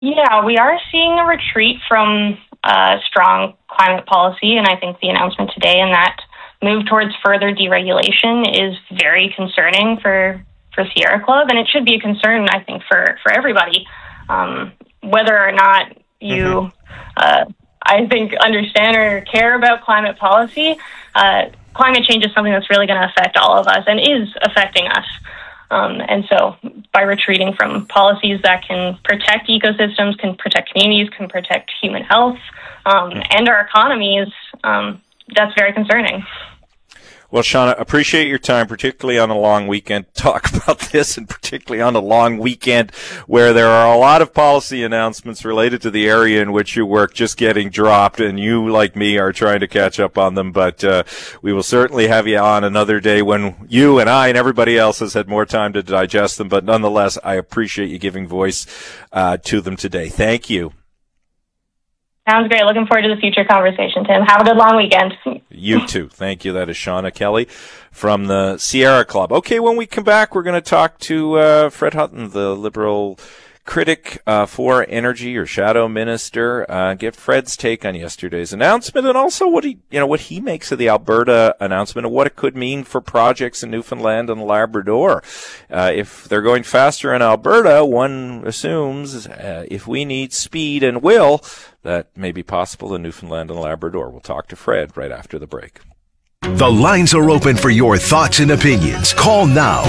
Yeah, we are seeing a retreat from strong climate policy, and I think the announcement today and that move towards further deregulation is very concerning for Sierra Club, and it should be a concern, I think, for everybody. Whether or not you, I think, understand or care about climate policy, climate change is something that's really going to affect all of us and is affecting us. And so by retreating from policies that can protect ecosystems, can protect communities, can protect human health, and our economies, that's very concerning. Well, Shauna, appreciate your time, particularly on a long weekend, to talk about this, and particularly on a long weekend where there are a lot of policy announcements related to the area in which you work just getting dropped, and you, like me, are trying to catch up on them. But we will certainly have you on another day when you and I and everybody else has had more time to digest them. But nonetheless, I appreciate you giving voice to them today. Thank you. Sounds great. Looking forward to the future conversation, Tim. Have a good long weekend. You too. Thank you. That is Shauna Kelly from the Sierra Club. Okay, when we come back, we're going to talk to Fred Hutton, the Liberal critic for energy, or shadow minister. Get Fred's take on yesterday's announcement, and also what he makes of the Alberta announcement and what it could mean for projects in Newfoundland and Labrador. If they're going faster in Alberta, one assumes if we need speed and will, that may be possible in Newfoundland and Labrador. We'll talk to Fred right after the break. The lines are open for your thoughts and opinions. Call now,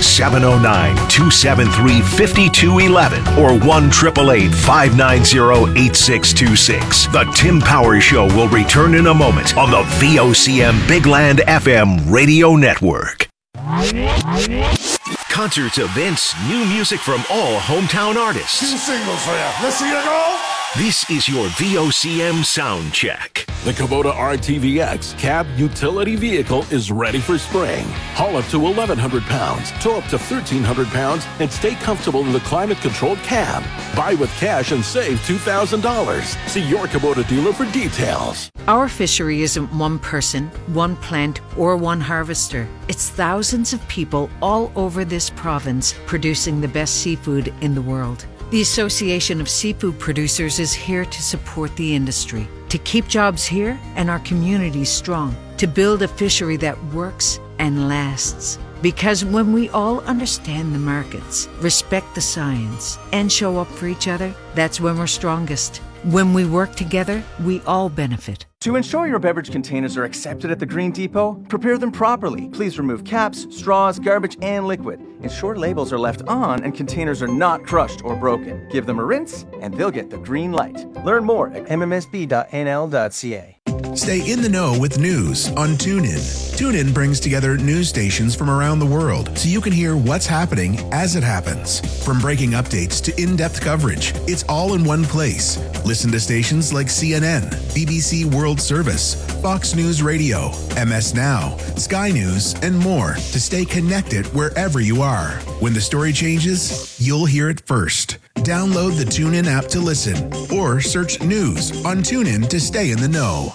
709-273-5211 or 1-888-590-8626. The Tim Powers Show will return in a moment on the VOCM Big Land FM radio network. Concerts, events, new music from all hometown artists. Two singles for you. Let's see you go. This is your VOCM sound check. The Kubota RTVX cab utility vehicle is ready for spring. Haul up to 1,100 pounds, tow up to 1,300 pounds, and stay comfortable in the climate-controlled cab. Buy with cash and save $2,000. See your Kubota dealer for details. Our fishery isn't one person, one plant, or one harvester. It's thousands of people all over this province producing the best seafood in the world. The Association of Seafood Producers is here to support the industry, to keep jobs here and our communities strong, to build a fishery that works and lasts. Because when we all understand the markets, respect the science, and show up for each other, that's when we're strongest. When we work together, we all benefit. To ensure your beverage containers are accepted at the Green Depot, prepare them properly. Please remove caps, straws, garbage, and liquid. Ensure labels are left on and containers are not crushed or broken. Give them a rinse, and they'll get the green light. Learn more at mmsb.nl.ca. Stay in the know with news on TuneIn. TuneIn brings together news stations from around the world so you can hear what's happening as it happens. From breaking updates to in-depth coverage, it's all in one place. Listen to stations like CNN, BBC World Service, Fox News Radio, MS Now, Sky News, and more to stay connected wherever you are. When the story changes, you'll hear it first. Download the TuneIn app to listen or search news on TuneIn to stay in the know.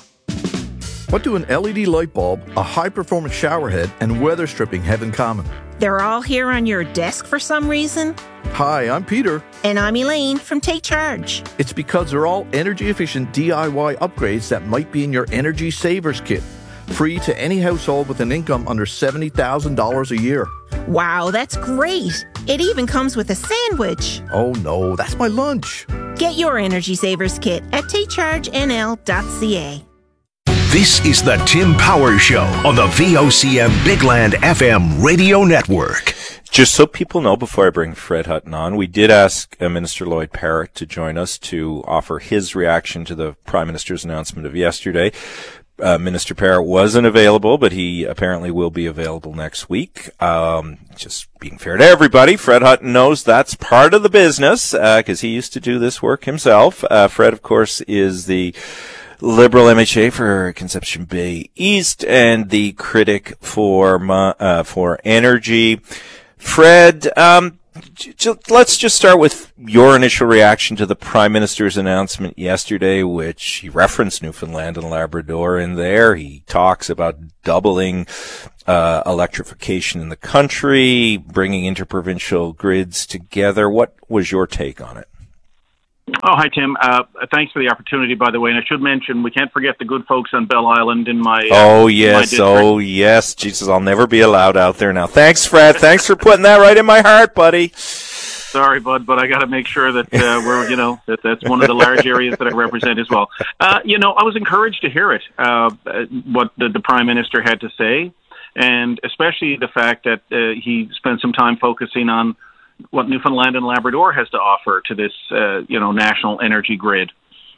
What do an LED light bulb, a high-performance shower head, and weather stripping have in common? They're all here on your desk for some reason. Hi, I'm Peter. And I'm Elaine from Take Charge. It's because they're all energy-efficient DIY upgrades that might be in your Energy Savers Kit. Free to any household with an income under $70,000 a year. Wow, that's great. It even comes with a sandwich. Oh no, that's my lunch. Get your Energy Savers Kit at takechargenl.ca. This is the Tim Powers Show on the VOCM Big Land FM radio network. Just so people know, before I bring Fred Hutton on, we did ask Minister Lloyd Parrott to join us to offer his reaction to the Prime Minister's announcement of yesterday. Minister Parrott wasn't available, but he apparently will be available next week. Just being fair to everybody, Fred Hutton knows that's part of the business, because he used to do this work himself. Fred, of course, is the Liberal MHA for Conception Bay East and the critic for energy. Fred, let's just start with your initial reaction to the Prime Minister's announcement yesterday, which he referenced Newfoundland and Labrador in there. He talks about doubling electrification in the country, bringing interprovincial grids together. What was your take on it? Oh, hi, Tim. Thanks for the opportunity, by the way. And I should mention, we can't forget the good folks on Bell Island in my yes. Jesus, I'll never be allowed out there now. Thanks, Fred. Thanks for putting that right in my heart, buddy. Sorry, bud, but I got to make sure that that's one of the large areas that I represent as well. I was encouraged to hear it, what the Prime Minister had to say, and especially the fact that he spent some time focusing on what Newfoundland and Labrador has to offer to this, national energy grid.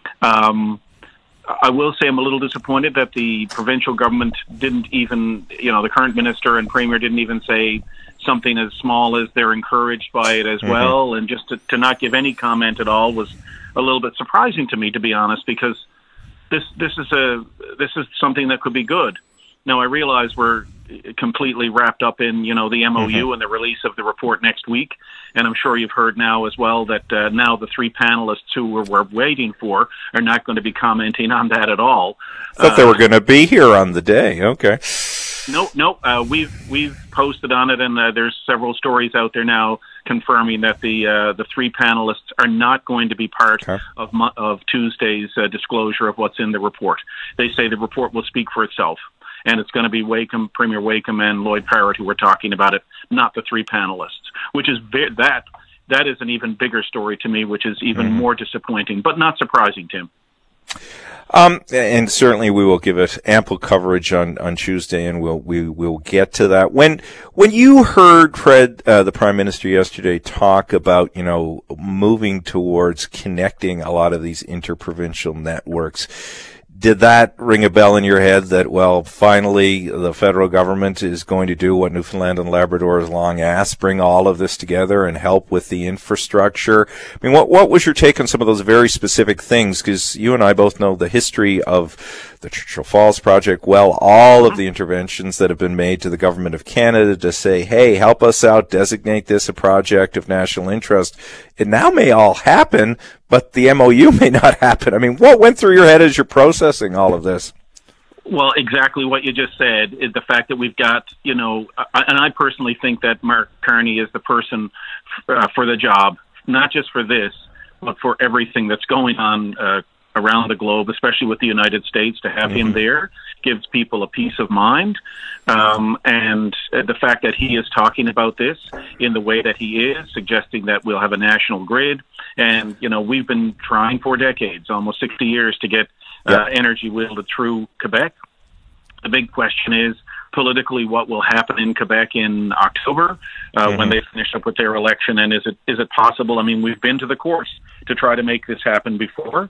I will say I'm a little disappointed that the provincial government didn't even, the current minister and premier didn't even say something as small as they're encouraged by it as well. And just to not give any comment at all was a little bit surprising to me, to be honest, because this is something that could be good. Now, I realize we're completely wrapped up in, the MOU and the release of the report next week. And I'm sure you've heard now as well that now the three panelists who we're waiting for are not going to be commenting on that at all. I thought they were going to be here on the day. Okay. No. We've posted on it, and there's several stories out there now confirming that the three panelists are not going to be part of Tuesday's disclosure of what's in the report. They say the report will speak for itself. And it's going to be Premier Wakeham and Lloyd Parrott who were talking about it, not the three panelists, which is that is an even bigger story to me, which is even more disappointing, but not surprising, Tim. And certainly we will give it ample coverage on Tuesday, and we will get to that. When you heard Fred, the Prime Minister yesterday, talk about moving towards connecting a lot of these interprovincial networks, did that ring a bell in your head that, well, finally the federal government is going to do what Newfoundland and Labrador has long asked, bring all of this together and help with the infrastructure? I mean, what was your take on some of those very specific things? Because you and I both know the history of the Churchill Falls project well, all of the interventions that have been made to the Government of Canada to say, hey, help us out, designate this a project of national interest. It now may all happen, but the MOU may not happen. I mean, what went through your head as you're processing all of this? Well, exactly what you just said is the fact that we've got, and I personally think that Mark Carney is the person for the job, not just for this, but for everything that's going on around the globe, especially with the United States. To have him there gives people a peace of mind. And the fact that he is talking about this in the way that he is, suggesting that we'll have a national grid. And, we've been trying for decades, almost 60 years, to get energy wielded through Quebec. The big question is, politically, what will happen in Quebec in October when they finish up with their election? And is it possible? I mean, we've been to the courts to try to make this happen before.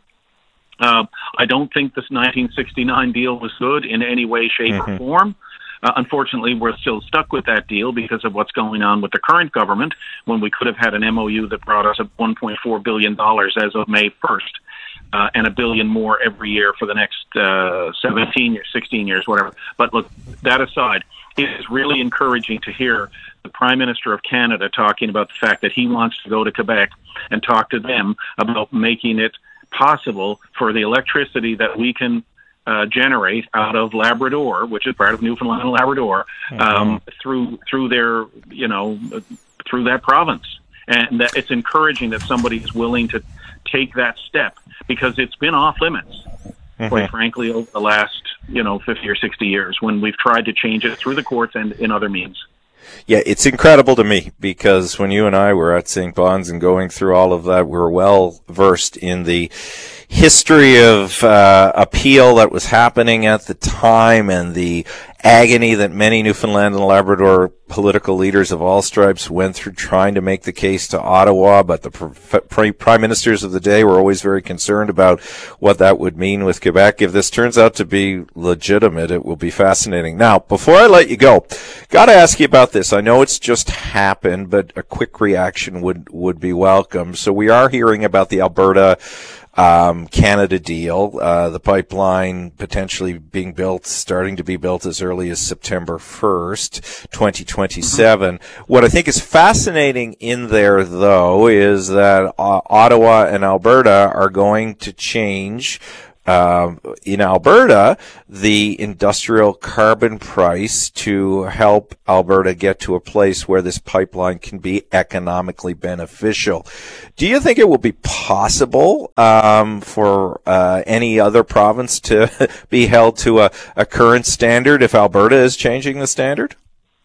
I don't think this 1969 deal was good in any way, shape, or form. Unfortunately, we're still stuck with that deal because of what's going on with the current government, when we could have had an MOU that brought us $1.4 billion as of May 1st, and $1 billion more every year for the next 17 years, 16 years, whatever. But look, that aside, it is really encouraging to hear the Prime Minister of Canada talking about the fact that he wants to go to Quebec and talk to them about making it possible for the electricity that we can generate out of Labrador, which is part of Newfoundland and Labrador, through their, through that province. And that it's encouraging that somebody is willing to take that step, because it's been off limits, quite frankly, over the last, 50 or 60 years, when we've tried to change it through the courts and in other means. Yeah, it's incredible to me, because when you and I were at St. Bon's and going through all of that, we were well versed in the history of appeal that was happening at the time, and the agony that many Newfoundland and Labrador political leaders of all stripes went through trying to make the case to Ottawa. But the prime ministers of the day were always very concerned about what that would mean with Quebec. If this turns out to be legitimate, it will be fascinating. Now, before I let you go, got to ask you about this. I know it's just happened, but a quick reaction would be welcome. So we are hearing about the Alberta Canada deal, the pipeline potentially being built, starting to be built as early as September 1st, 2027. What I think is fascinating in there, though, is that Ottawa and Alberta are going to change in Alberta, the industrial carbon price to help Alberta get to a place where this pipeline can be economically beneficial. Do you think it will be possible for any other province to be held to a current standard if Alberta is changing the standard?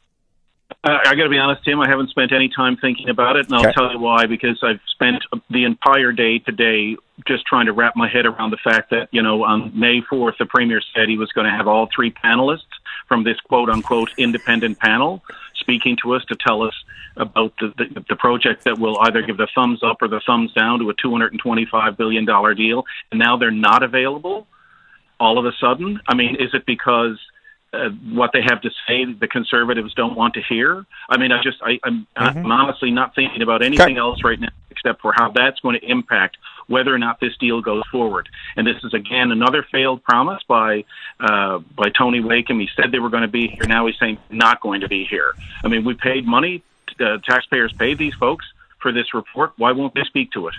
I got to be honest, Tim, I haven't spent any time thinking about it, and I'll tell you why, because I've spent the entire day today just trying to wrap my head around the fact that, on May 4th, the Premier said he was going to have all three panelists from this quote-unquote independent panel speaking to us to tell us about the project that will either give the thumbs up or the thumbs down to a $225 billion deal, and now they're not available all of a sudden. I mean, is it because what they have to say the Conservatives don't want to hear? I mean, I'm honestly not thinking about anything else right now except for how that's going to impact whether or not this deal goes forward. And this is, again, another failed promise by Tony Wakeham. He said they were going to be here. Now he's saying not going to be here. I mean, we paid money. Taxpayers paid these folks for this report. Why won't they speak to it?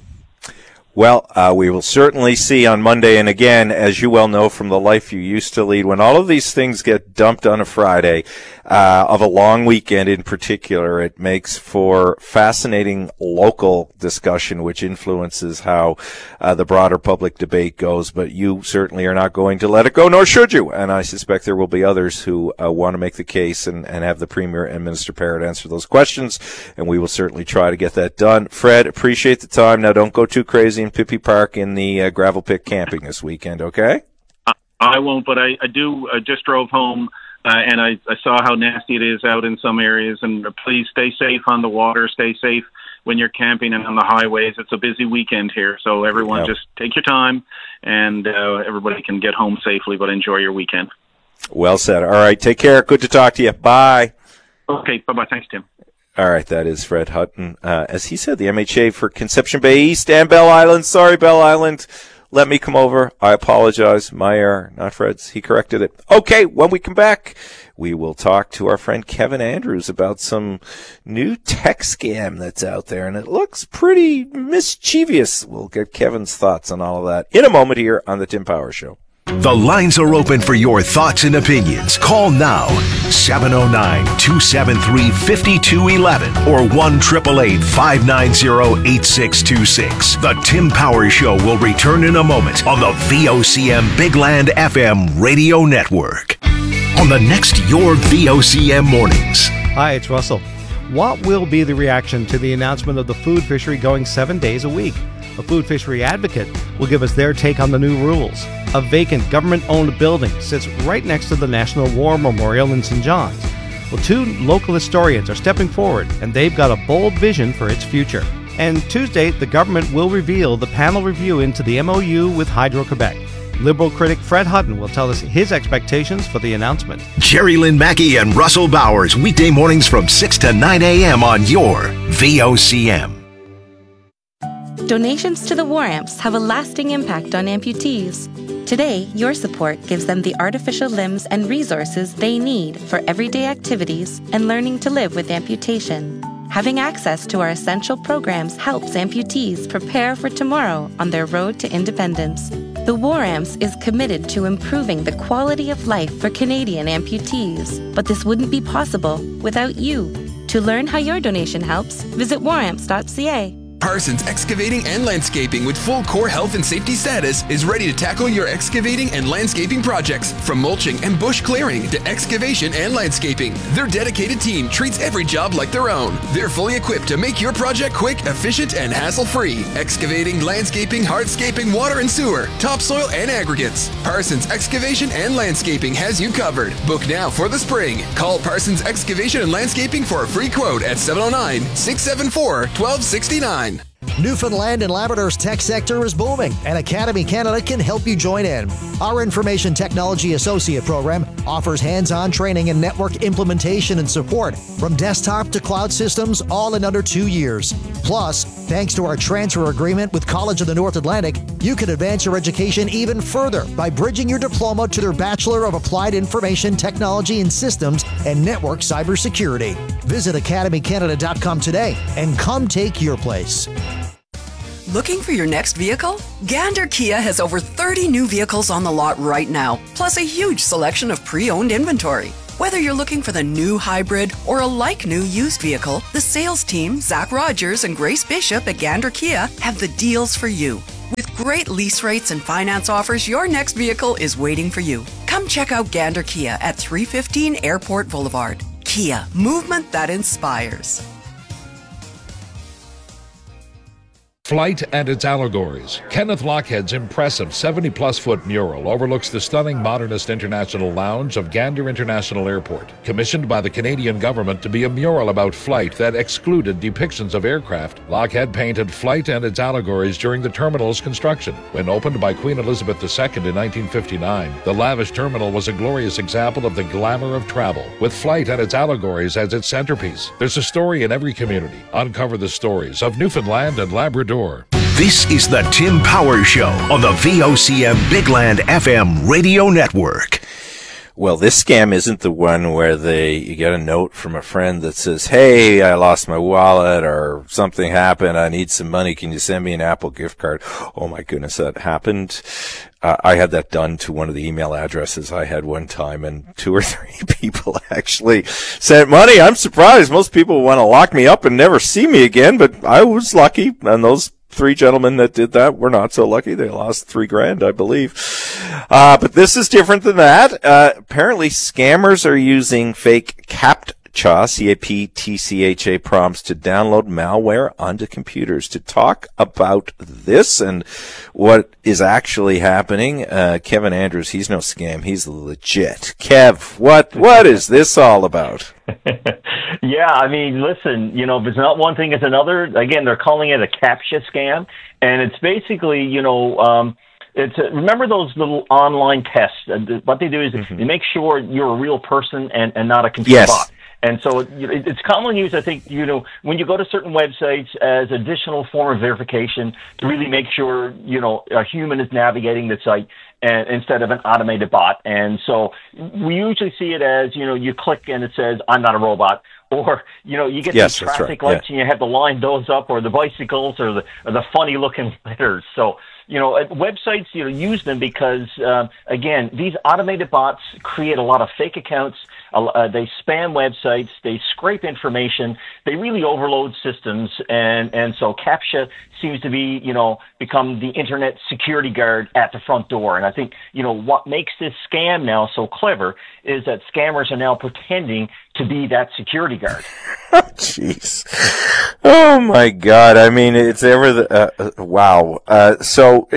Well, we will certainly see on Monday. And again, as you well know from the life you used to lead, when all of these things get dumped on a Friday, of a long weekend in particular, it makes for fascinating local discussion, which influences how the broader public debate goes. But you certainly are not going to let it go, nor should you. And I suspect there will be others who want to make the case and have the Premier and Minister Parrott answer those questions. And we will certainly try to get that done. Fred, appreciate the time. Now, don't go too crazy in Pippi Park in the gravel pit camping this weekend, okay? I won't, but I do. I just drove home, and I saw how nasty it is out in some areas. And please stay safe on the water. Stay safe when you're camping and on the highways. It's a busy weekend here, so everyone just take your time, and everybody can get home safely, but enjoy your weekend. Well said. All right, take care. Good to talk to you. Bye. Okay, bye-bye. Thanks, Tim. All right, that is Fred Hutton. As he said, the MHA for Conception Bay East and Bell Island. Sorry, Bell Island. Let me come over. I apologize. My error, not Fred's. He corrected it. Okay, when we come back, we will talk to our friend Kevin Andrews about some new tech scam that's out there, and it looks pretty mischievous. We'll get Kevin's thoughts on all of that in a moment here on The Tim Power Show. The lines are open for your thoughts and opinions. Call now, 709-273-5211 or 1-888-590-8626. The Tim Power Show will return in a moment on the VOCM Big Land FM radio network. On the next Your VOCM Mornings. Hi, it's Russell. What will be the reaction to the announcement of the food fishery going 7 days a week? A food fishery advocate will give us their take on the new rules. A vacant government-owned building sits right next to the National War Memorial in St. John's. Well, two local historians are stepping forward, and they've got a bold vision for its future. And Tuesday, the government will reveal the panel review into the MOU with Hydro-Quebec. Liberal critic Fred Hutton will tell us his expectations for the announcement. Jerry Lynn Mackey and Russell Bowers, weekday mornings from 6 to 9 a.m. on your VOCM. Donations to the War Amps have a lasting impact on amputees. Today, your support gives them the artificial limbs and resources they need for everyday activities and learning to live with amputation. Having access to our essential programs helps amputees prepare for tomorrow on their road to independence. The War Amps is committed to improving the quality of life for Canadian amputees, but this wouldn't be possible without you. To learn how your donation helps, visit waramps.ca. Parsons Excavating and Landscaping with full core health and safety status is ready to tackle your excavating and landscaping projects. From mulching and bush clearing to excavation and landscaping, their dedicated team treats every job like their own. They're fully equipped to make your project quick, efficient, and hassle-free. Excavating, landscaping, hardscaping, water and sewer, topsoil, and aggregates. Parsons Excavation and Landscaping has you covered. Book now for the spring. Call Parsons Excavation and Landscaping for a free quote at 709-674-1269. Newfoundland and Labrador's tech sector is booming, and Academy Canada can help you join in. Our Information Technology Associate program offers hands-on training and network implementation and support from desktop to cloud systems, all in under 2 years. Plus, thanks to our transfer agreement with College of the North Atlantic, you can advance your education even further by bridging your diploma to their Bachelor of Applied Information Technology and Systems and Network Cybersecurity. Visit academycanada.com today and come take your place. Looking for your next vehicle? Gander Kia has over 30 new vehicles on the lot right now, plus a huge selection of pre-owned inventory. Whether you're looking for the new hybrid or a like-new used vehicle, the sales team, Zach Rogers and Grace Bishop at Gander Kia, have the deals for you. With great lease rates and finance offers, your next vehicle is waiting for you. Come check out Gander Kia at 315 Airport Boulevard. Kia, movement that inspires. Flight and its allegories. Kenneth Lockhead's impressive 70-plus foot mural overlooks the stunning modernist international lounge of Gander International Airport, commissioned by the Canadian government to be a mural about flight that excluded depictions of aircraft. Lockhead painted Flight and its allegories during the terminal's construction. When opened by Queen Elizabeth II in 1959, the lavish terminal was a glorious example of the glamour of travel, with Flight and its allegories as its centerpiece. There's a story in every community. Uncover the stories of Newfoundland and Labrador. This is the Tim Power Show on the VOCM Bigland FM radio network. Well, this scam isn't the one where you get a note from a friend that says, hey, I lost my wallet or something happened. I need some money. Can you send me an Apple gift card? Oh my goodness, that happened. I had that done to one of the email addresses I had one time, and 2 or 3 people actually sent money. I'm surprised. Most people want to lock me up and never see me again, but I was lucky, and those 3 gentlemen that did that were not so lucky. They lost $3,000, I believe. But this is different than that. Apparently scammers are using fake CAPTCHA, C-A-P-T-C-H-A prompts to download malware onto computers. To talk about this and what is actually happening, Kevin Andrews, he's no scam, he's legit. Kev, what is this all about? Yeah, I mean, listen, if it's not one thing, it's another. Again, they're calling it a CAPTCHA scam, and it's basically, remember those little online tests? What they do is they make sure you're a real person and not a computer bot. And so it's commonly used, I think, when you go to certain websites as additional form of verification to really make sure, a human is navigating the site instead of an automated bot. And so we usually see it as, you click and it says, I'm not a robot. Or, you get these traffic lights and you have to line those up, or the bicycles, or the funny looking letters. So, websites, use them because, again, these automated bots create a lot of fake accounts. They spam websites, they scrape information, they really overload systems, and so CAPTCHA seems to be, become the internet security guard at the front door. And I think, what makes this scam now so clever is that scammers are now pretending to be that security guard. Jeez. Oh my God. I mean, it's wow. So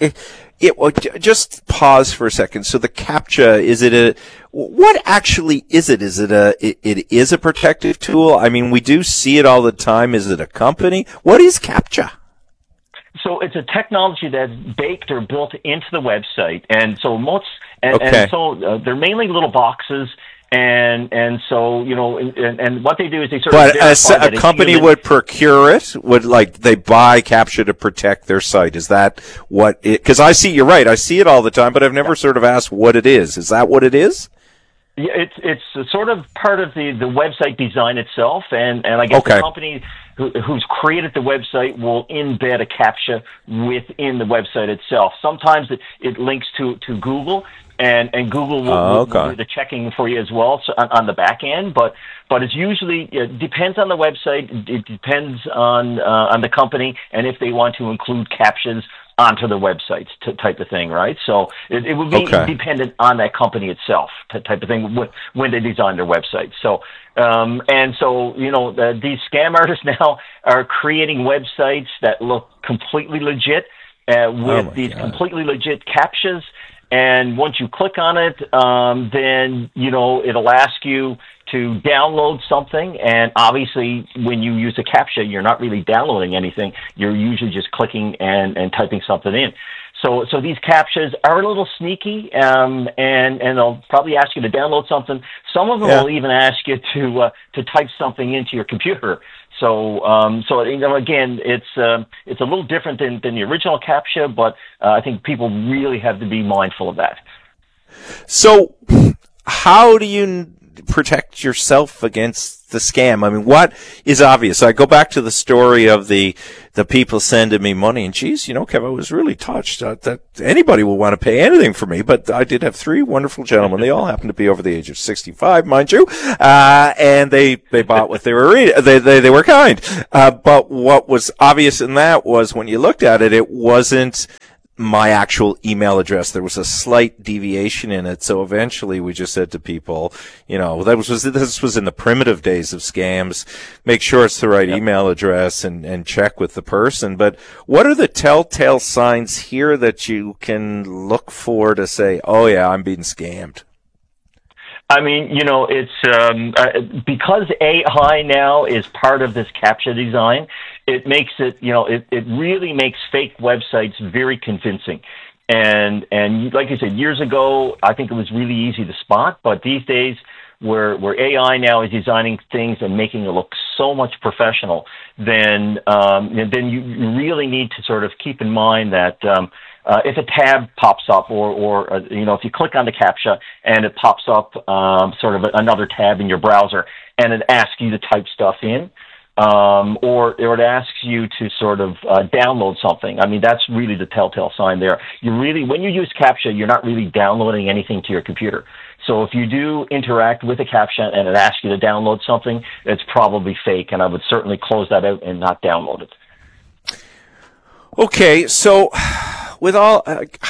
just pause for a second. So the CAPTCHA, what actually is it? Is it it is a protective tool? I mean, we do see it all the time. Is it a company? What is CAPTCHA? So it's a technology that's baked or built into the website. And so they're mainly little boxes. And so, and what they do is they sort of verify that a company would procure it? Would they buy CAPTCHA to protect their site? Is that what it, because you're right, I see it all the time, but I've never sort of asked what it is. Is that what it is? Yeah, it's sort of part of the website design itself, and I guess the company who's created the website will embed a CAPTCHA within the website itself. Sometimes it links to Google, and Google will do the checking for you as well, so on the back end. But it's usually, it depends on the website, it depends on the company, and if they want to include CAPTCHAs onto the websites type of thing, right? So it would be dependent on that company itself type of thing when they design their website. So these scam artists now are creating websites that look completely legit with these completely legit CAPTCHAs. And once you click on it, then, it'll ask you to download something. And obviously, when you use a CAPTCHA, you're not really downloading anything. You're usually just clicking and typing something in. So these CAPTCHAs are a little sneaky, and they'll probably ask you to download something. Some of them will even ask you to type something into your computer. So again, it's a little different than the original CAPTCHA, but I think people really have to be mindful of that. So, how do you protect yourself against the scam? I mean, what is obvious? I go back to the story of the people sending me money, and geez, Kev, I was really touched that anybody will want to pay anything for me, but I did have 3 wonderful gentlemen. They all happened to be over the age of 65, mind you, and they bought what they were reading. They were kind. But what was obvious in that was when you looked at it, it wasn't my actual email address. There was a slight deviation in it. So eventually we just said to people, this was in the primitive days of scams. Make sure it's the right email address and check with the person. But what are the telltale signs here that you can look for to say, oh yeah, I'm being scammed? I mean, it's because AI now is part of this CAPTCHA design. It makes it, it really makes fake websites very convincing. And like you said, years ago, I think it was really easy to spot. But these days, where AI now is designing things and making it look so much professional, then you really need to sort of keep in mind that. If a tab pops up or if you click on the CAPTCHA and it pops up sort of another tab in your browser and it asks you to type stuff in, or it asks you to sort of download something. I mean, that's really the telltale sign there. When you use CAPTCHA, you're not really downloading anything to your computer. So if you do interact with a CAPTCHA and it asks you to download something, it's probably fake, and I would certainly close that out and not download it. Okay, so with all,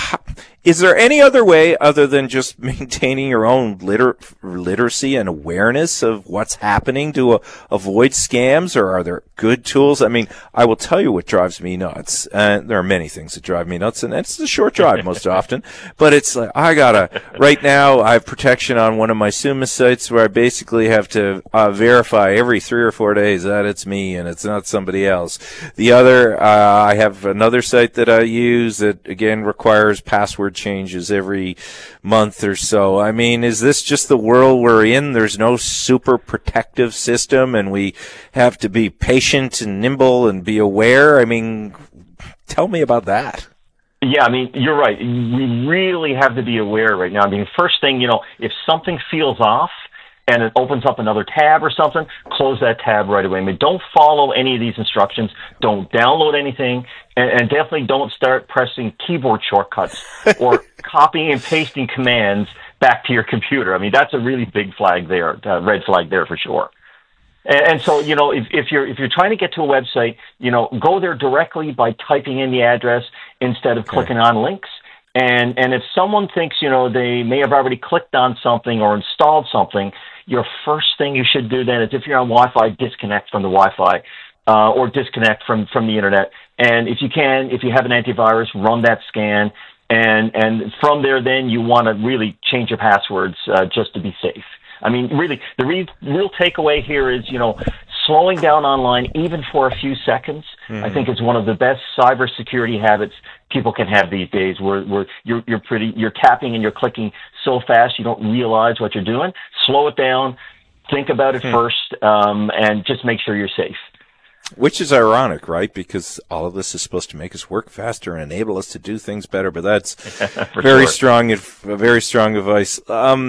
is there any other way other than just maintaining your own literacy and awareness of what's happening to avoid scams, or are there good tools? I mean, I will tell you what drives me nuts. There are many things that drive me nuts, and it's a short drive most often. But it's like, right now I have protection on one of my Suma sites where I basically have to verify every 3 or 4 days that it's me and it's not somebody else. The other, I have another site that I use that, again, requires password changes every month or so. I mean, is this just the world we're in? There's no super protective system and we have to be patient and nimble and be aware? I mean, tell me about that. Yeah, I mean, you're right. We really have to be aware right now. I mean, first thing, if something feels off and it opens up another tab or something, close that tab right away. I mean, don't follow any of these instructions. Don't download anything. And definitely don't start pressing keyboard shortcuts or copying and pasting commands back to your computer. I mean, that's a really big flag there, red flag there for sure. And so, if you're trying to get to a website, go there directly by typing in the address instead of clicking on links. And if someone thinks, they may have already clicked on something or installed something, your first thing you should do then is, if you're on Wi-Fi, disconnect from the Wi-Fi. Or disconnect from the internet. And if you have an antivirus, run that scan. And from there, then you want to really change your passwords just to be safe. I mean, really, the real takeaway here is, slowing down online, even for a few seconds, I think is one of the best cybersecurity habits people can have these days, where you're tapping and you're clicking so fast you don't realize what you're doing. Slow it down, think about it first, and just make sure you're safe. Which is ironic, right? Because all of this is supposed to make us work faster and enable us to do things better. But that's very strong advice.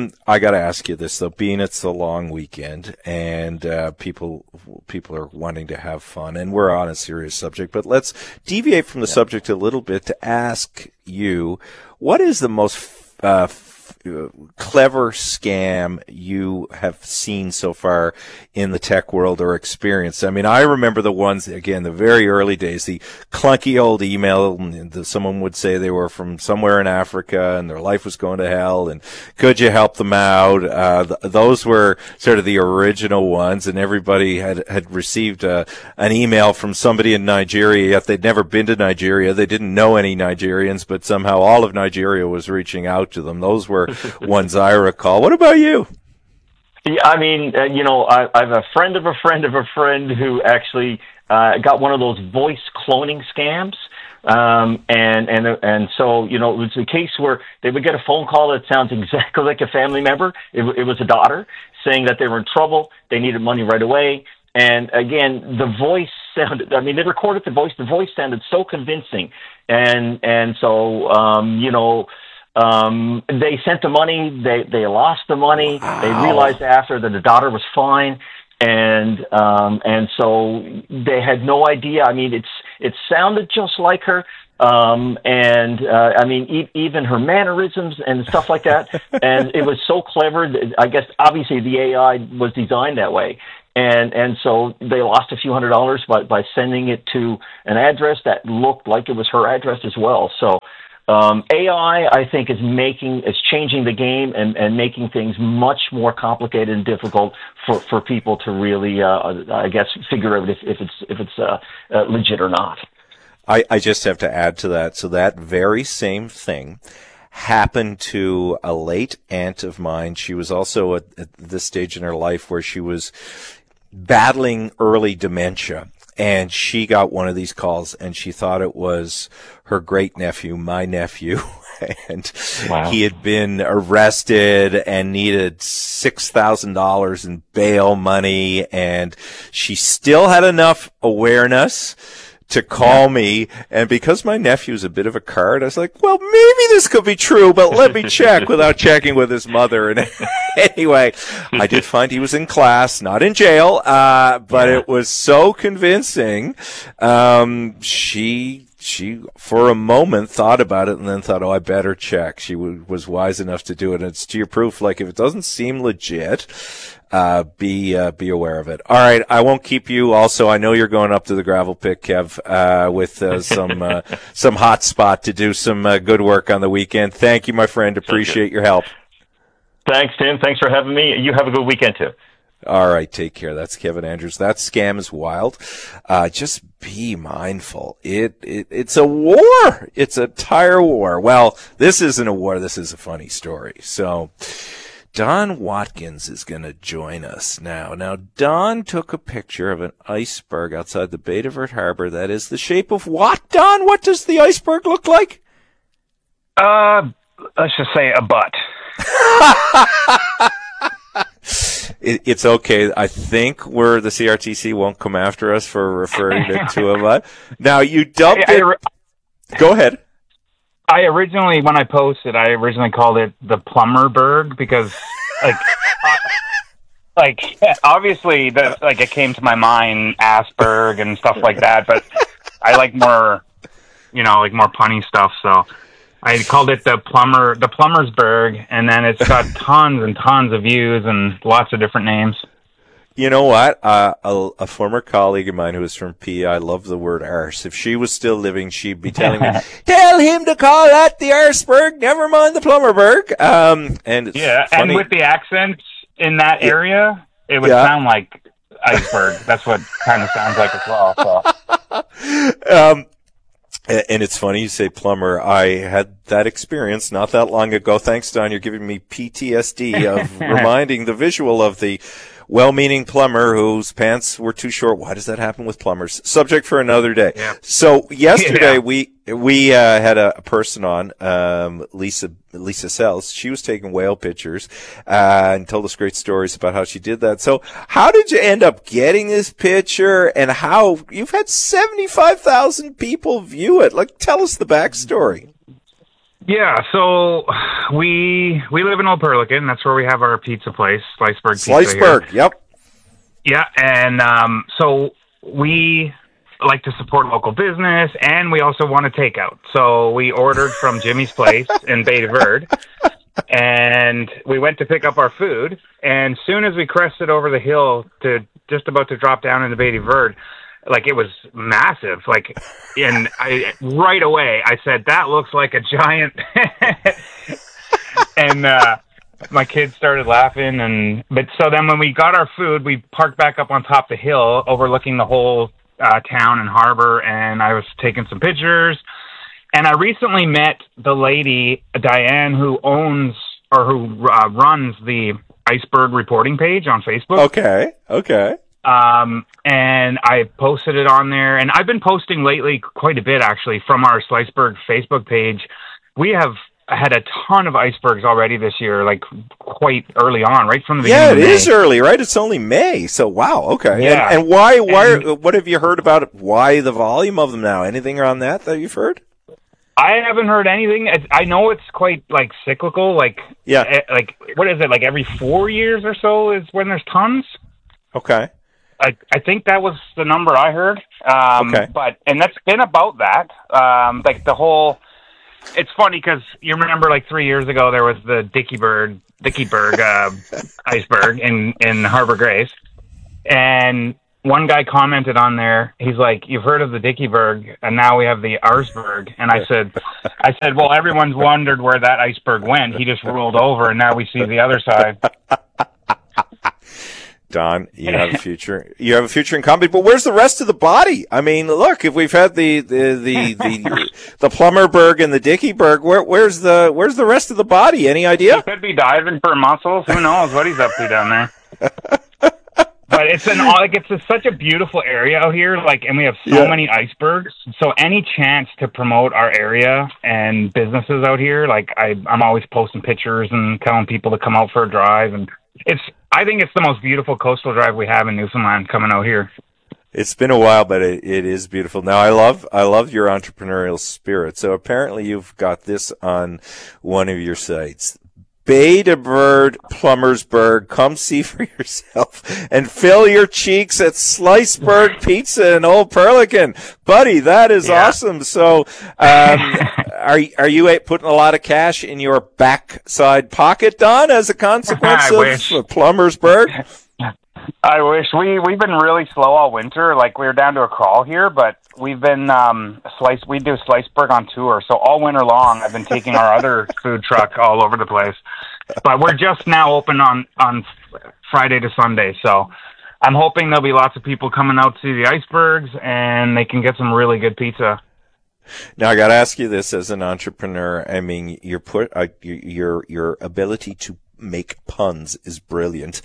I got to ask you this though, being it's a long weekend and people are wanting to have fun, and we're on a serious subject. But let's deviate from the subject a little bit to ask you, what is the most clever scam you have seen so far in the tech world or experienced? I mean, I remember the ones, again, the very early days, the clunky old email, and someone would say they were from somewhere in Africa and their life was going to hell and could you help them out? Those were sort of the original ones, and everybody had received an email from somebody in Nigeria, yet they'd never been to Nigeria. They didn't know any Nigerians, but somehow all of Nigeria was reaching out to them. Those were ones I recall. What about you? Yeah, I mean, I have a friend of a friend of a friend who actually got one of those voice cloning scams. And so, it was a case where they would get a phone call that sounds exactly like a family member. It was a daughter saying that they were in trouble. They needed money right away. And again, the voice sounded, I mean, they recorded the voice. The voice sounded so convincing. And so, They sent the money. They lost the money. Wow. They realized after that the daughter was fine, and so they had no idea. I mean, it sounded just like her. I mean, even her mannerisms and stuff like that. And it was so clever. I guess obviously the AI was designed that way. And so they lost a few $100s by sending it to an address that looked like it was her address as well. So AI, I think, is changing the game and making things much more complicated and difficult for people to really, I guess, figure out if it's legit or not. I just have to add to that. So that very same thing happened to a late aunt of mine. She was also at this stage in her life where she was battling early dementia. And she got one of these calls, and she thought it was her great-nephew, my nephew. And wow. He had been arrested and needed $6,000 in bail money. And she still had enough awareness to call me, and because my nephew's a bit of a card, I was like, well, maybe this could be true, but let me check without checking with his mother. And anyway, I did find he was in class, not in jail, but it was so convincing. She for a moment thought about it and then thought, oh, I better check. She was wise enough to do it. And it's to your proof, like, if it doesn't seem legit, be aware of it. All right. I won't keep you. Also, I know you're going up to the gravel pit, Kev, with some hot spot to do some good work on the weekend. Thank you, my friend. Appreciate your help. Thanks, Tim. Thanks for having me. You have a good weekend too. All right. Take care. That's Kevin Andrews. That scam is wild. Just be mindful. It's a war. It's a tire war. Well, this isn't a war. This is a funny story. So, Don Watkins is going to join us now. Now, Don took a picture of an iceberg outside the Bay de Verde Harbor that is the shape of what, Don? What does the iceberg look like? Let's just say a butt. It's okay. I think the CRTC won't come after us for referring it to a butt. Now, you dubbed it. Go ahead. I originally, when I posted, called it the Plumberberg because, obviously, it came to my mind Asperg and stuff like that, but I like more, more punny stuff. So I called it the Plummersburg, and then it's got tons and tons of views and lots of different names. You know what? A former colleague of mine who was from PEI loved the word arse. If she was still living, she'd be telling me, tell him to call that the Arseberg, never mind the Plumberberg. And it's funny. And with the accents in that area, it would sound like iceberg. That's what kind of sounds like as well. So. And it's funny you say plumber. I had that experience not that long ago. Thanks, Don. You're giving me PTSD of reminding the visual of the well-meaning plumber whose pants were too short. Why does that happen with plumbers? Subject for another day. Yeah. So yesterday we had a person on, Lisa Sells. She was taking whale pictures, and told us great stories about how she did that. So how did you end up getting this picture, and how you've had 75,000 people view it? Like, tell us the backstory. Yeah, so we live in Old Perlican. That's where we have our pizza place, Sliceberg Pizza. Sliceberg, yep. Yeah, and so we like to support local business, and we also want to take out. So we ordered from Jimmy's Place in Bay de Verde, and we went to pick up our food, and as soon as we crested over the hill to just about to drop down in the Bay de Verde, it was massive. And right away I said, that looks like a giant. And my kids started laughing. But so then when we got our food, we parked back up on top of the hill, overlooking the whole town and harbor. And I was taking some pictures. And I recently met the lady, Diane, who owns or who runs the Iceberg reporting page on Facebook. Okay. And I posted it on there, and I've been posting lately quite a bit, actually, from our Sliceberg Facebook page. We have had a ton of icebergs already this year, quite early on, right from the beginning of May. Yeah, it is early, right? It's only May, so wow, okay. Yeah. And what have you heard about it? Why the volume of them now? Anything on that you've heard? I haven't heard anything. I know it's quite like cyclical. Like like what is it? Like every 4 years or so is when there's tons. Okay. I think that was the number I heard. Okay. And that's been about that. Like the whole. It's funny because you remember like 3 years ago there was the Dickieburg iceberg in Harbor Grace, and one guy commented on there. He's like, "You've heard of the Dickieburg, and now we have the Arsberg." And I said, "Well, everyone's wondered where that iceberg went. He just rolled over, and now we see the other side." Don, you have a future. You have a future in comedy, but where's the rest of the body? I mean, look, if we've had the Plummerberg and the Dickieburg, where's the rest of the body? Any idea? He could be diving for mussels. Who knows what he's up to down there? But it's such a beautiful area out here, and we have so many icebergs. So any chance to promote our area and businesses out here, I'm always posting pictures and telling people to come out for a drive, and I think it's the most beautiful coastal drive we have in Newfoundland coming out here. It's been a while, but it is beautiful. Now, I love your entrepreneurial spirit. So apparently you've got this on one of your sites. Bay de Bird, Plummersburg. Come see for yourself and fill your cheeks at Sliceberg Pizza in Old Perlican. Buddy, that is awesome. So, are you putting a lot of cash in your backside pocket, Don, as a consequence of Plummersburg? I wish. We've been really slow all winter. We were down to a crawl here, but we've been we do Sliceberg on tour. So all winter long, I've been taking our other food truck all over the place. But we're just now open on Friday to Sunday. So I'm hoping there'll be lots of people coming out to see the icebergs, and they can get some really good pizza. Now, I got to ask you this as an entrepreneur. I mean, your ability to make puns is brilliant.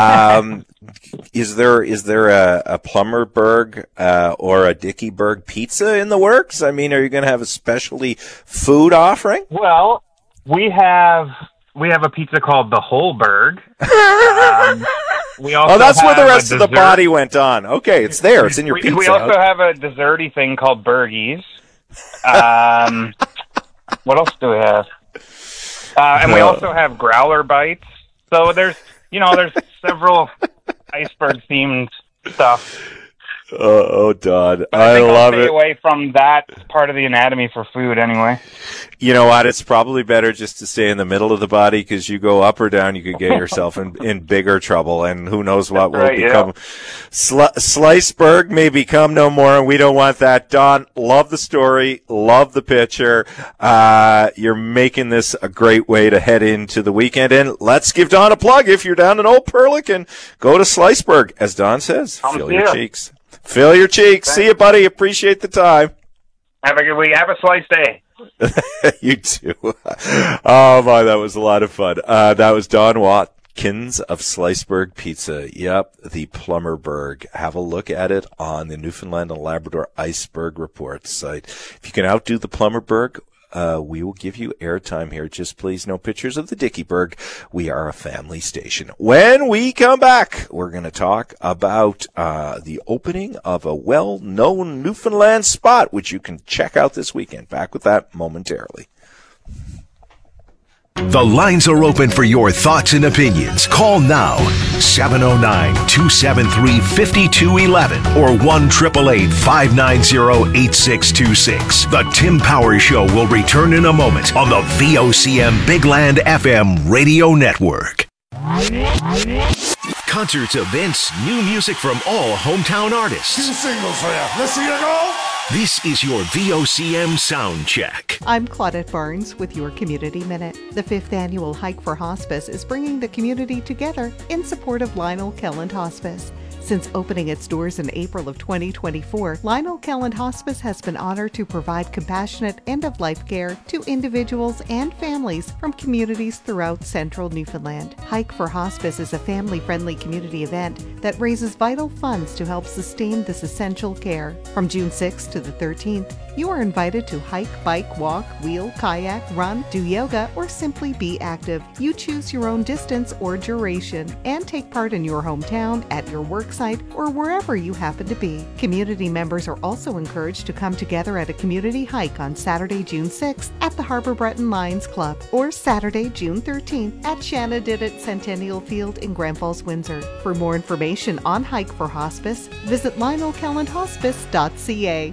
Is there a Plummerberg or a Dickieburg pizza in the works? I mean, are you going to have a specialty food offering? Well, we have a pizza called the Holberg. We also that's where the rest of the body went on. Okay, it's there. It's in your pizza. We also have a desserty thing called Bergies. What else do we have? And we also have growler bites. So there's several iceberg-themed stuff. Oh, Don, I love it. Stay away from that part of the anatomy for food, anyway. You know what? It's probably better just to stay in the middle of the body, because you go up or down, you could get yourself in bigger trouble, and who knows what will become. Sliceberg may become no more, and we don't want that. Don, love the story, love the picture. You're making this a great way to head into the weekend, and let's give Don a plug. If you're down in Old Perlican, go to Sliceberg, as Don says. Fill your cheeks. Fill your cheeks. Thanks. See you, buddy. Appreciate the time. Have a good week. Have a slice day. You too. Oh, my, that was a lot of fun. That was Don Watkins of Sliceberg Pizza. Yep, the Plummerberg. Have a look at it on the Newfoundland and Labrador Iceberg Report site. If you can outdo the Plummerberg, we will give you airtime here. Just please no pictures of the Dickieburg. We are a family station. When we come back, we're going to talk about the opening of a well-known Newfoundland spot, which you can check out this weekend. Back with that momentarily. The lines are open for your thoughts and opinions. Call now, 709-273-5211 or 1-888-590-8626. The Tim Powers Show will return in a moment on the VOCM Big Land FM radio network. Concerts, events, new music from all hometown artists. 2 singles for you. Let's see you go. This is your VOCM Sound Check. I'm Claudette Barnes with your Community Minute. The 5th annual Hike for Hospice is bringing the community together in support of Lionel Kelland Hospice. Since opening its doors in April of 2024, Lionel Kelland Hospice has been honored to provide compassionate end-of-life care to individuals and families from communities throughout central Newfoundland. Hike for Hospice is a family-friendly community event that raises vital funds to help sustain this essential care. From June 6th to the 13th, you are invited to hike, bike, walk, wheel, kayak, run, do yoga, or simply be active. You choose your own distance or duration and take part in your hometown, at your worksite, or wherever you happen to be. Community members are also encouraged to come together at a community hike on Saturday, June 6th at the Harbor Breton Lions Club or Saturday, June 13th at Shanna Didit Centennial Field in Grand Falls, Windsor. For more information on Hike for Hospice, visit lionelkellandhospice.ca.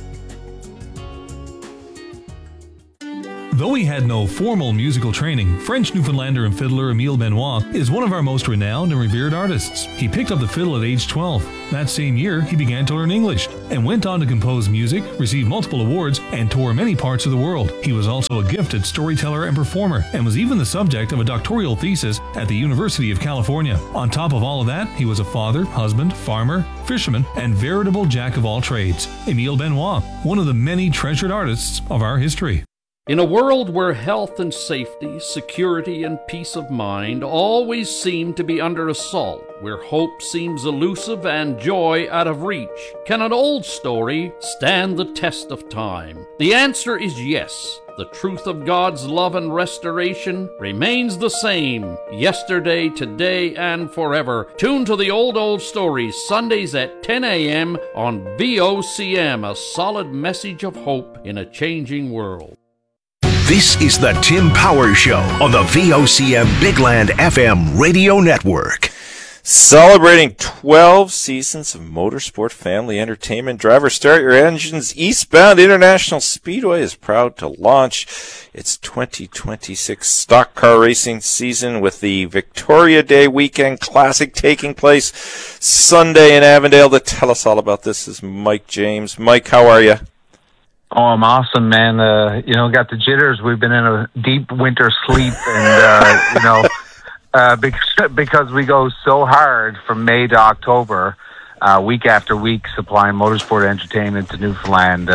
Though he had no formal musical training, French Newfoundlander and fiddler Emile Benoit is one of our most renowned and revered artists. He picked up the fiddle at age 12. That same year, he began to learn English and went on to compose music, receive multiple awards, and tour many parts of the world. He was also a gifted storyteller and performer, and was even the subject of a doctoral thesis at the University of California. On top of all of that, he was a father, husband, farmer, fisherman, and veritable jack of all trades. Emile Benoit, one of the many treasured artists of our history. In a world where health and safety, security and peace of mind always seem to be under assault, where hope seems elusive and joy out of reach, can an old story stand the test of time? The answer is yes. The truth of God's love and restoration remains the same, yesterday, today, and forever. Tune to the Old Stories, Sundays at 10 a.m. on VOCM, a solid message of hope in a changing world. This is the Tim Power Show on the VOCM Big Land FM radio network. Celebrating 12 seasons of motorsport family entertainment, Driver Start Your Engines Eastbound International Speedway is proud to launch its 2026 stock car racing season with the Victoria Day Weekend Classic taking place Sunday in Avondale. To tell us all about this is Mike James. Mike, how are you? Oh, I'm awesome, man. Got the jitters. We've been in a deep winter sleep, and because we go so hard from May to October, week after week, supplying motorsport entertainment to Newfoundland.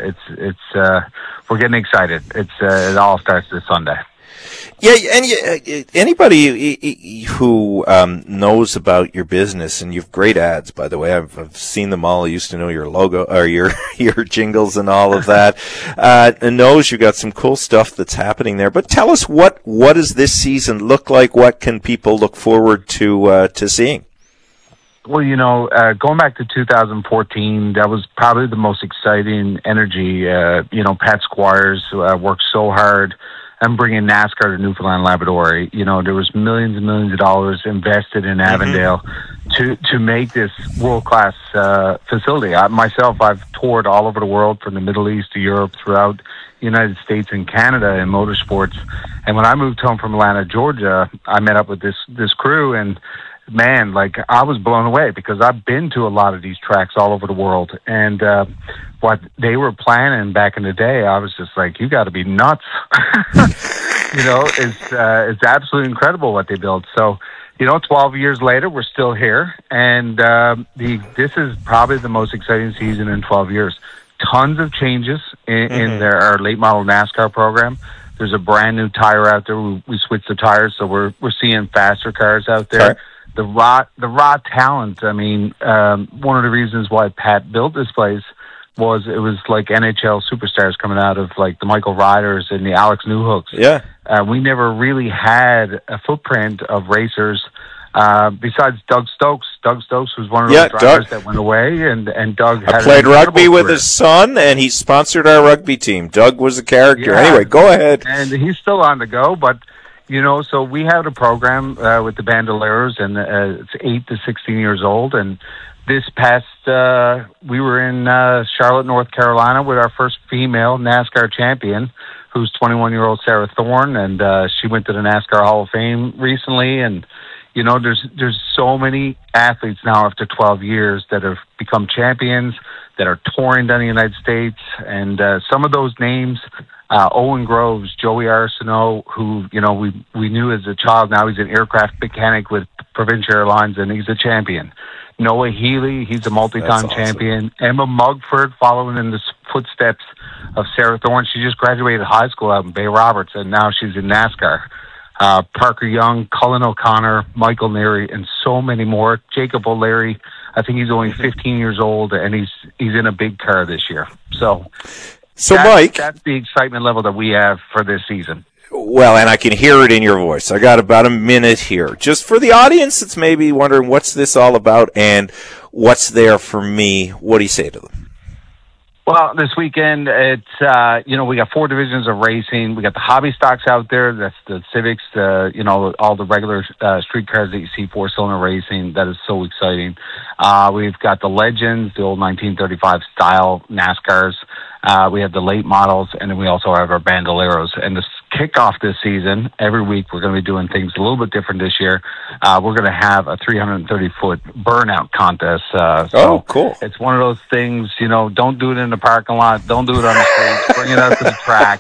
We're getting excited. It all starts this Sunday. Yeah, and anybody who knows about your business, and you've great ads, by the way. I've seen them all. I used to know your logo or your jingles and all of that. And knows you got some cool stuff that's happening there. But tell us what does this season look like? What can people look forward to seeing? Well, going back to 2014, that was probably the most exciting energy. Pat Squires worked so hard. I'm bringing NASCAR to Newfoundland Labrador. There was millions and millions of dollars invested in Avondale to make this world-class facility. I've toured all over the world, from the Middle East to Europe, throughout the United States and Canada in motorsports. And when I moved home from Atlanta, Georgia, I met up with this crew, and man, I was blown away, because I've been to a lot of these tracks all over the world, and what they were planning back in the day, I was just like, you got to be nuts. It's absolutely incredible what they built. So, 12 years later, we're still here, and this is probably the most exciting season in 12 years. Tons of changes in our late model NASCAR program. There's a brand new tire out there. We switched the tires, so we're seeing faster cars out there. Okay. The raw talent. I mean, one of the reasons why Pat built this place was it was like NHL superstars coming out of the Michael Ryders and the Alex Newhooks. Yeah. We never really had a footprint of racers besides Doug Stokes. Doug Stokes was one of those drivers that went away, and Doug had played rugby with his son, and he sponsored our rugby team. Doug was a character. Yeah. Anyway, go ahead. And he's still on the go, but so we had a program with the Bandoleros, and it's 8 to 16 years old. And this past, we were in Charlotte, North Carolina, with our first female NASCAR champion, who's 21-year-old Sarah Thorne, and she went to the NASCAR Hall of Fame recently. And there's so many athletes now after 12 years that have become champions, that are touring down the United States, and some of those names. Owen Groves, Joey Arsenault, who, we knew as a child. Now he's an aircraft mechanic with Provincial Airlines, and he's a champion. Noah Healy, he's a multi-time champion. Emma Mugford, following in the footsteps of Sarah Thorne. She just graduated high school out in Bay Roberts, and now she's in NASCAR. Parker Young, Cullen O'Connor, Michael Neary, and so many more. Jacob O'Leary, I think he's only 15 years old, and he's in a big car this year. So Mike, that's the excitement level that we have for this season. Well, and I can hear it in your voice. I got about a minute here. Just for the audience that's maybe wondering what's this all about and what's there for me, what do you say to them? Well, this weekend, it's, we got 4 divisions of racing. We got the hobby stocks out there. That's the Civics, all the regular street cars that you see, 4-cylinder racing. That is so exciting. We've got the Legends, the old 1935 style NASCARs. We have the late models, and then we also have our Bandoleros. And to kick off this season, every week we're going to be doing things a little bit different this year. We're going to have a 330-foot burnout contest. Oh, cool. It's one of those things, don't do it in the parking lot. Don't do it on the street. Bring it out to the track.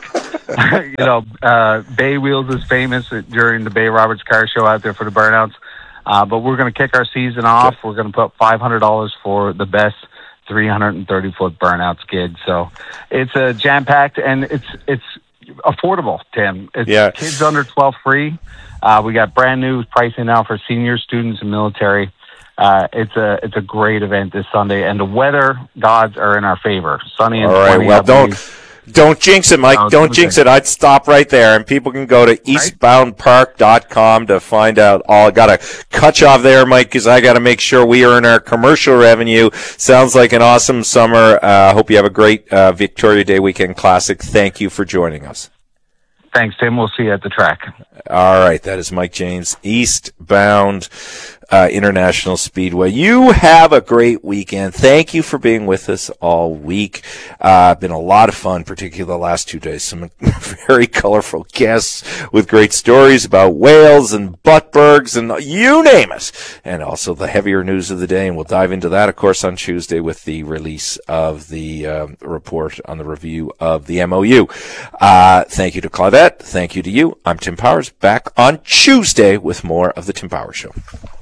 Bay Wheels is famous during the Bay Roberts Car Show out there for the burnouts. But we're going to kick our season off. We're going to put $500 for the best 330-foot burnout skid. So it's a jam-packed, and it's affordable, Tim. It's kids under 12 free. We got brand new pricing now for senior students and military. It's a great event this Sunday, and the weather gods are in our favor. Sunny and 20. Well, don't jinx it, Mike. Don't jinx it. I'd stop right there, and people can go to eastboundpark.com to find out all. I got to cut you off there, Mike, because I got to make sure we earn our commercial revenue. Sounds like an awesome summer. Hope you have a great Victoria Day Weekend Classic. Thank you for joining us. Thanks, Tim. We'll see you at the track. All right. That is Mike James, Eastbound International Speedway. You have a great weekend. Thank you for being with us all week. Been a lot of fun, particularly the last 2 days. Some very colorful guests with great stories about whales and Butbergs and you name it. And also the heavier news of the day. And we'll dive into that, of course, on Tuesday with the release of the report on the review of the MOU. Thank you to Claudette. Thank you to you. I'm Tim Powers, back on Tuesday with more of the Tim Powers Show.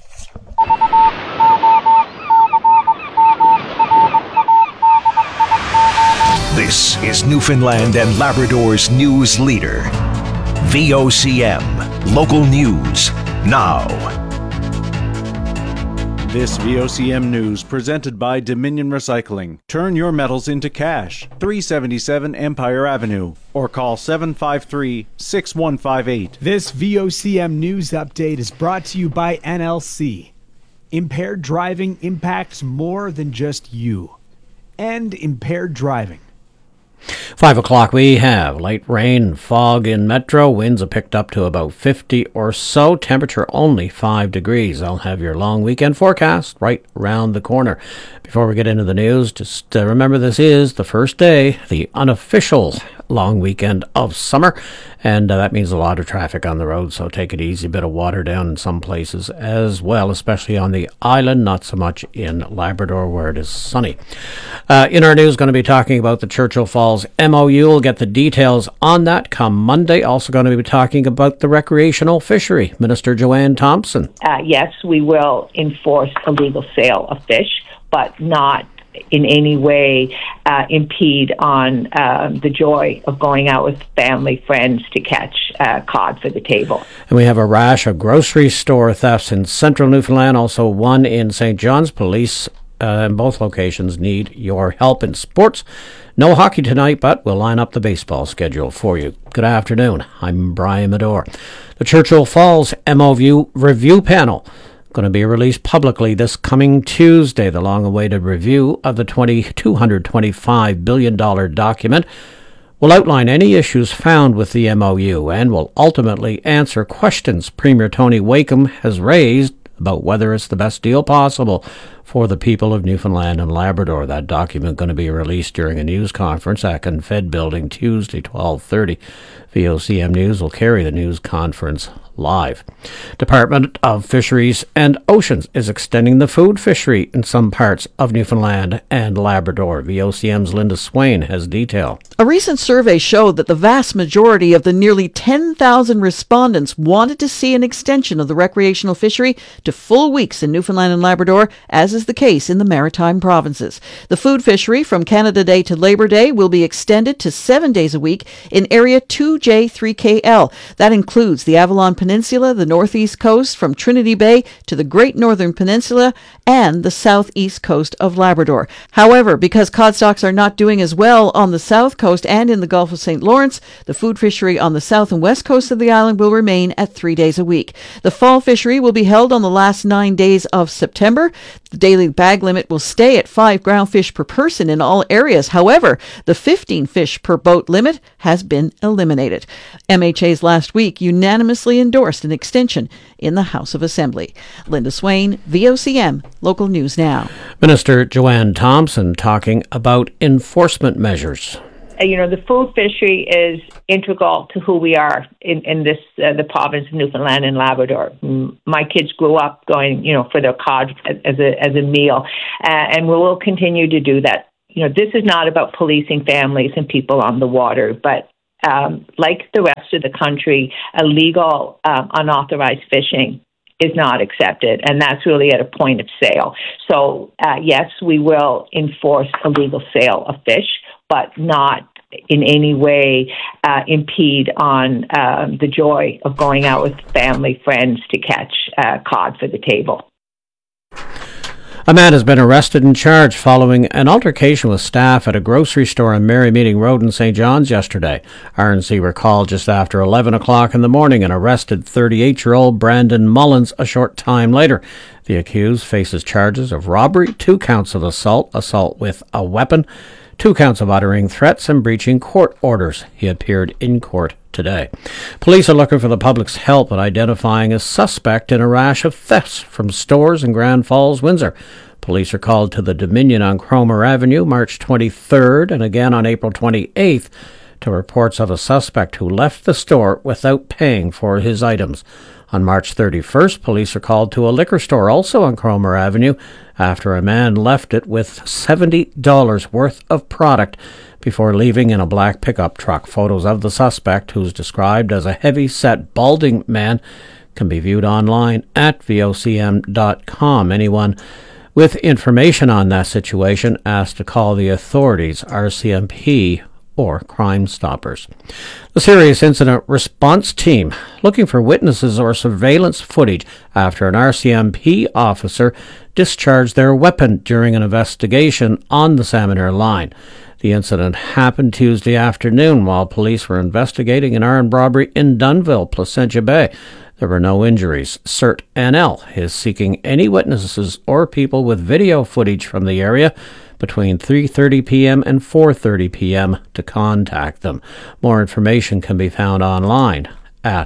This is Newfoundland and Labrador's news leader. VOCM. Local news now. This VOCM news presented by Dominion Recycling. Turn your metals into cash. 377 Empire Avenue. Or call 753-6158. This VOCM news update is brought to you by NLC. Impaired driving impacts more than just you. And impaired driving. 5 o'clock, we have light rain and fog in Metro. Winds are picked up to about 50 or so. Temperature only 5 degrees. I'll have your long weekend forecast right around the corner. Before we get into the news, just remember this is the first day, the unofficial long weekend of summer, and that means a lot of traffic on the road, so take it easy. A bit of water down in some places as well, especially on the island, not so much in Labrador where it is sunny. In our news, going to be talking about the Churchill Falls MOU. We'll get the details on that come Monday. Also going to be talking about the recreational fishery. Minister Joanne Thompson. Yes, we will enforce illegal sale of fish, but not in any way impede on the joy of going out with family, friends to catch cod for the table. And we have a rash of grocery store thefts in central Newfoundland, also one in St. John's. Police in both locations need your help in sports. No hockey tonight, but we'll line up the baseball schedule for you. Good afternoon. I'm Brian Medore. The Churchill Falls MOU review panel going to be released publicly this coming Tuesday. The long-awaited review of the $225 billion document will outline any issues found with the MOU and will ultimately answer questions Premier Tony Wakeham has raised about whether it's the best deal possible for the people of Newfoundland and Labrador. That document going to be released during a news conference at Confed Building Tuesday, 12:30. VOCM News will carry the news conference live. Department of Fisheries and Oceans is extending the food fishery in some parts of Newfoundland and Labrador. VOCM's Linda Swain has detail. A recent survey showed that the vast majority of the nearly 10,000 respondents wanted to see an extension of the recreational fishery to full weeks in Newfoundland and Labrador, as as is the case in the maritime provinces. The food fishery from Canada Day to Labor Day will be extended to 7 days a week in Area 2J3KL. That includes the Avalon Peninsula, the northeast coast from Trinity Bay to the Great Northern Peninsula, and the southeast coast of Labrador. However, because cod stocks are not doing as well on the south coast and in the Gulf of St. Lawrence, the food fishery on the south and west coast of the island will remain at 3 days a week. The fall fishery will be held on the last 9 days of September. The daily bag limit will stay at 5 ground fish per person in all areas. However, the 15 fish per boat limit has been eliminated. MHA's last week unanimously endorsed an extension in the House of Assembly. Linda Swain, VOCM, Local News Now. Minister Joanne Thompson talking about enforcement measures. The food fishery is integral to who we are in this the province of Newfoundland and Labrador. My kids grew up going, for their cod as a meal, and we will continue to do that. This is not about policing families and people on the water, but like the rest of the country, illegal, unauthorized fishing is not accepted, and that's really at a point of sale. So, yes, we will enforce illegal sale of fish, but not in any way impede on the joy of going out with family, friends to catch cod for the table. A man has been arrested and charged following an altercation with staff at a grocery store on Mary Meeting Road in St. John's yesterday. RNC were called just after 11 o'clock in the morning and arrested 38-year-old Brandon Mullins a short time later. The accused faces charges of robbery, 2 counts of assault with a weapon, 2 counts of uttering threats and breaching court orders. He appeared in court today. Police are looking for the public's help in identifying a suspect in a rash of thefts from stores in Grand Falls, Windsor. Police are called to the Dominion on Cromer Avenue March 23rd and again on April 28th to reports of a suspect who left the store without paying for his items. On March 31st, police are called to a liquor store also on Cromer Avenue after a man left it with $70 worth of product before leaving in a black pickup truck. Photos of the suspect, who's described as a heavy-set, balding man, can be viewed online at vocm.com. Anyone with information on that situation asked to call the authorities, RCMP, or Crime Stoppers. The Serious Incident Response Team looking for witnesses or surveillance footage after an RCMP officer discharged their weapon during an investigation on the Salmon line. The incident happened Tuesday afternoon while police were investigating an armed robbery in Dunnville, Placentia Bay. There were no injuries. CERT NL is seeking any witnesses or people with video footage from the area between 3:30 p.m. and 4:30 p.m. to contact them. More information can be found online at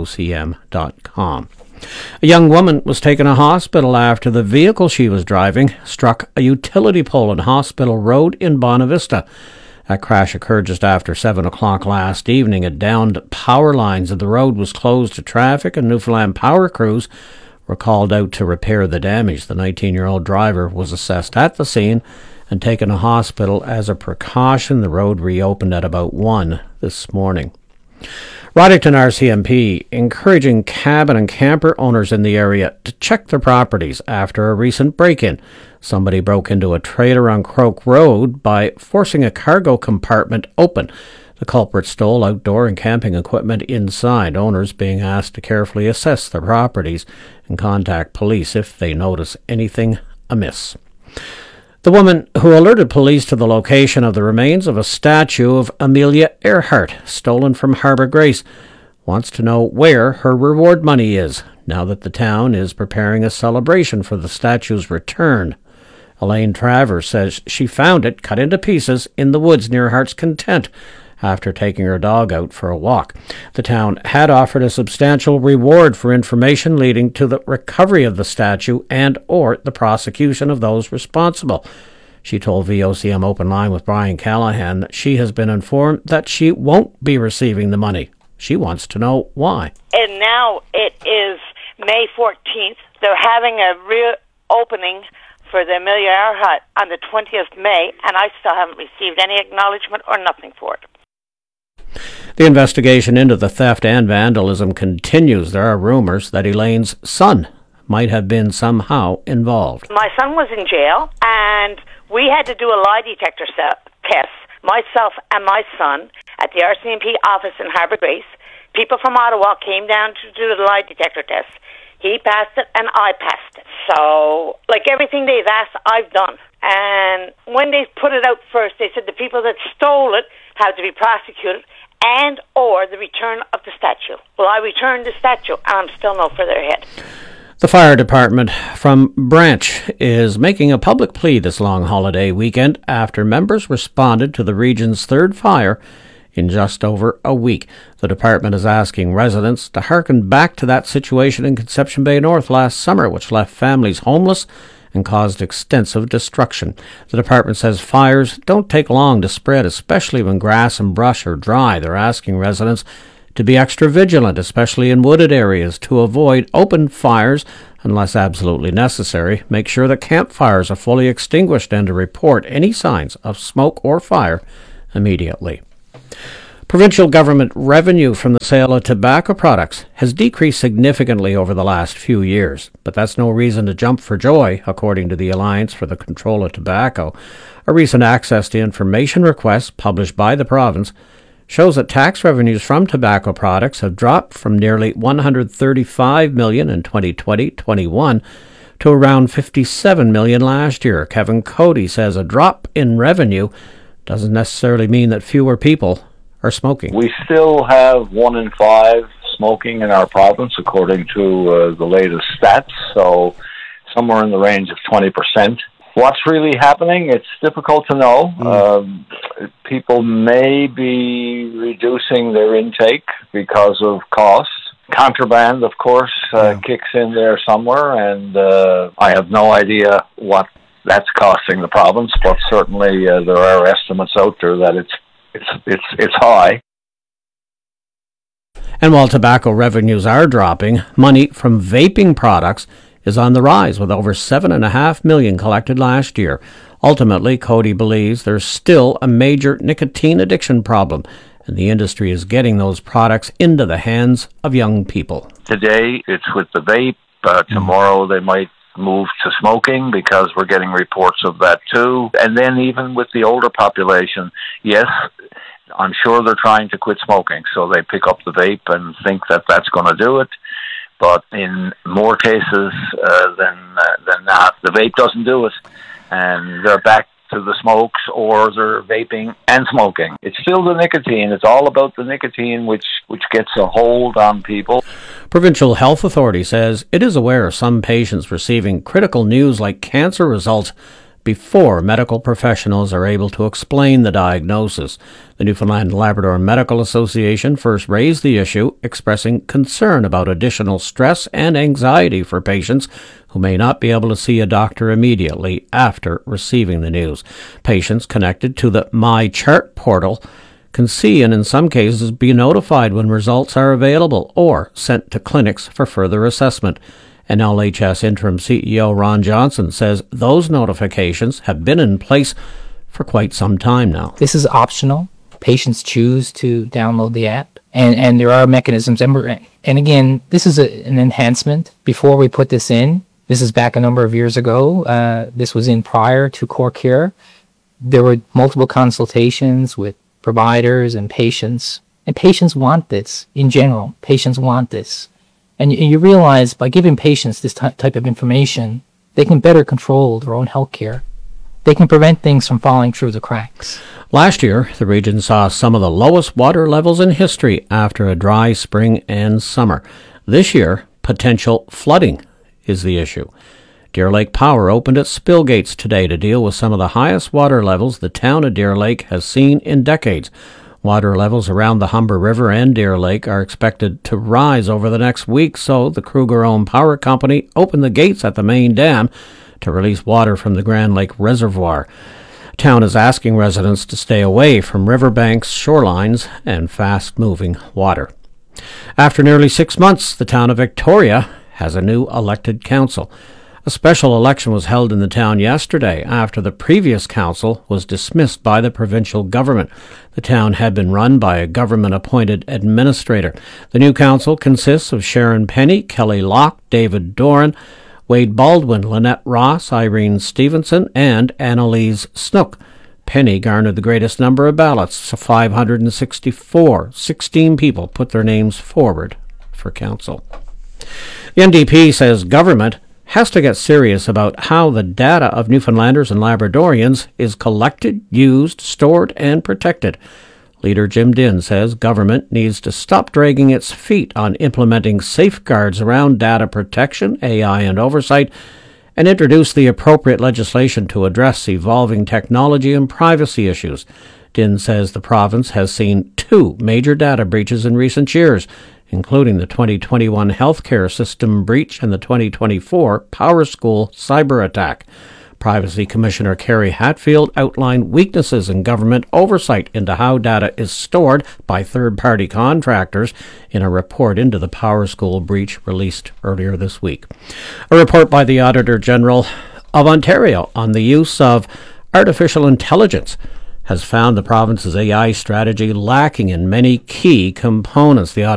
vocm.com. A young woman was taken to hospital after the vehicle she was driving struck a utility pole on Hospital Road in Bonavista. That crash occurred just after 7 o'clock last evening. It downed power lines and the road was closed to traffic, and Newfoundland power crews were called out to repair the damage. The 19-year-old driver was assessed at the scene and taken to hospital as a precaution. The road reopened at about 1 this morning. Roddickton RCMP encouraging cabin and camper owners in the area to check their properties after a recent break-in. Somebody broke into a trailer on Croke Road by forcing a cargo compartment open. The culprit stole outdoor and camping equipment inside. Owners being asked to carefully assess their properties and contact police if they notice anything amiss. The woman who alerted police to the location of the remains of a statue of Amelia Earhart, stolen from Harbour Grace, wants to know where her reward money is, now that the town is preparing a celebration for the statue's return. Elaine Travers says she found it cut into pieces in the woods near Heart's Content after taking her dog out for a walk. The town had offered a substantial reward for information leading to the recovery of the statue and or the prosecution of those responsible. She told VOCM Open Line with Brian Callahan that she has been informed that she won't be receiving the money. She wants to know why. And now it is May 14th. They're having a reopening for the Amelia Earhart on the 20th of May, and I still haven't received any acknowledgement or nothing for it. The investigation into the theft and vandalism continues. There are rumors that Elaine's son might have been somehow involved. My son was in jail, and we had to do a lie detector test, myself and my son, at the RCMP office in Harbour Grace. People from Ottawa came down to do the lie detector test. He passed it, and I passed it. So, like everything they've asked, I've done. And when they put it out first, they said the people that stole it have to be prosecuted and or the return of the statue. Well, I returned the statue, and I'm still no further ahead. The fire department from Branch is making a public plea this long holiday weekend after members responded to the region's third fire in just over a week. The department is asking residents to hearken back to that situation in Conception Bay North last summer, which left families homeless and caused extensive destruction. The department says fires don't take long to spread, especially when grass and brush are dry. They're asking residents to be extra vigilant, especially in wooded areas, to avoid open fires unless absolutely necessary. Make sure that campfires are fully extinguished and to report any signs of smoke or fire immediately. Provincial government revenue from the sale of tobacco products has decreased significantly over the last few years, but that's no reason to jump for joy, according to the Alliance for the Control of Tobacco. A recent access to information request published by the province shows that tax revenues from tobacco products have dropped from nearly $135 million in 2020-21 to around $57 million last year. Kevin Cody says a drop in revenue doesn't necessarily mean that fewer people are smoking. We still have 1 in 5 smoking in our province, according to the latest stats, so somewhere in the range of 20%. What's really happening? It's difficult to know. People may be reducing their intake because of costs. Contraband, of course, kicks in there somewhere, and I have no idea what that's costing the province, but certainly there are estimates out there that it's high. And while tobacco revenues are dropping, money from vaping products is on the rise, with over $7.5 million collected last year. Ultimately, Cody believes there's still a major nicotine addiction problem, and the industry is getting those products into the hands of young people. Today, it's with the vape. Tomorrow, they might move to smoking, because we're getting reports of that too. And then even with the older population, yes, I'm sure they're trying to quit smoking, so they pick up the vape and think that that's going to do it. But in more cases than not, the vape doesn't do it, and they're back to the smokes, or they're vaping and smoking. It's still the nicotine. It's all about the nicotine, which gets a hold on people. Provincial Health Authority says it is aware of some patients receiving critical news like cancer results before medical professionals are able to explain the diagnosis. The Newfoundland and Labrador Medical Association first raised the issue, expressing concern about additional stress and anxiety for patients who may not be able to see a doctor immediately after receiving the news. Patients connected to the MyChart portal can see and in some cases be notified when results are available or sent to clinics for further assessment. NLHS Interim CEO Ron Johnson says those notifications have been in place for quite some time now. This is optional. Patients choose to download the app, and there are mechanisms. And again, this is an enhancement. Before we put this in, this is back a number of years ago. This was in prior to Core Care. There were multiple consultations with providers and patients want this in general. Patients want this. And you realize by giving patients this type of information, they can better control their own health care. They can prevent things from falling through the cracks. Last year, the region saw some of the lowest water levels in history after a dry spring and summer. This year, potential flooding is the issue. Deer Lake Power opened its spill gates today to deal with some of the highest water levels the town of Deer Lake has seen in decades. Water levels around the Humber River and Deer Lake are expected to rise over the next week, so the Kruger-owned power company opened the gates at the main dam to release water from the Grand Lake Reservoir. Town is asking residents to stay away from riverbanks, shorelines, and fast-moving water. After nearly 6 months, the town of Victoria has a new elected council. A special election was held in the town yesterday after the previous council was dismissed by the provincial government. The town had been run by a government-appointed administrator. The new council consists of Sharon Penny, Kelly Locke, David Doran, Wade Baldwin, Lynette Ross, Irene Stevenson, and Annalise Snook. Penny garnered the greatest number of ballots, 564. 16 people put their names forward for council. The NDP says government has to get serious about how the data of Newfoundlanders and Labradorians is collected, used, stored, and protected. Leader Jim Dinn says government needs to stop dragging its feet on implementing safeguards around data protection, AI, and oversight, and introduce the appropriate legislation to address evolving technology and privacy issues. Dinn says the province has seen 2 major data breaches in recent years, including the 2021 healthcare system breach and the 2024 Power School cyber attack. Privacy Commissioner Carrie Hatfield outlined weaknesses in government oversight into how data is stored by third-party contractors in a report into the Power School breach released earlier this week. A report by the Auditor General of Ontario on the use of artificial intelligence has found the province's AI strategy lacking in many key components. The